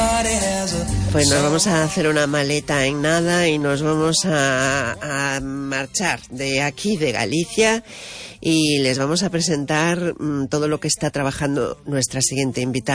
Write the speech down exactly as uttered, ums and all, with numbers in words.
Pues nos vamos a hacer una maleta en nada y nos vamos a, a marchar de aquí, de Galicia, y les vamos a presentar mmm, todo lo que está trabajando nuestra siguiente invitada.